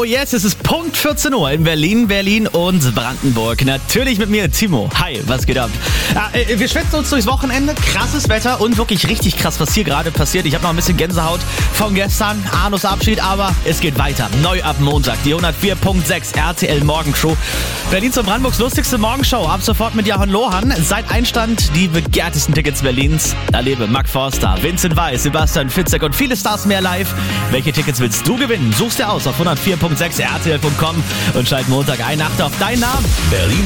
Oh yes, es ist Punkt 14 Uhr in Berlin und Brandenburg. Natürlich mit mir, Timo. Hi, was geht ab? Wir schwitzen uns durchs Wochenende, krasses Wetter und wirklich richtig krass, was hier gerade passiert. Ich habe noch ein bisschen Gänsehaut von gestern, Arnos Abschied, aber es geht weiter. Neu ab Montag, die 104.6 RTL Morgenshow. Berlins und Brandenburgs lustigste Morgenshow. Ab sofort mit Johann Lohan. Seit Einstand die begehrtesten Tickets Berlins. Erlebe Mark Forster, Vincent Weiss, Sebastian Fitzek und viele Stars mehr live. Welche Tickets willst du gewinnen? Such's dir aus auf 104.6 RTL.com und schalt Montag ein. Achte auf deinen Namen. Berlin